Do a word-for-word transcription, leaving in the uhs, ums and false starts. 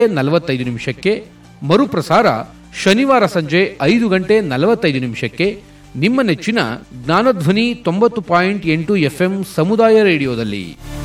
ನಲವತ್ತೈದು ನಿಮಿಷಕ್ಕೆ ಮರುಪ್ರಸಾರ ಶನಿವಾರ ಸಂಜೆ ಐದು ಗಂಟೆ ನಲವತ್ತೈದು ನಿಮಿಷಕ್ಕೆ ನಿಮ್ಮ ನೆಚ್ಚಿನ ಜ್ಞಾನಧ್ವನಿ ತೊಂಬತ್ತು ಪಾಯಿಂಟ್ ಎಂಟು ಎಫ್ಎಂ ಸಮುದಾಯ ರೇಡಿಯೋದಲ್ಲಿ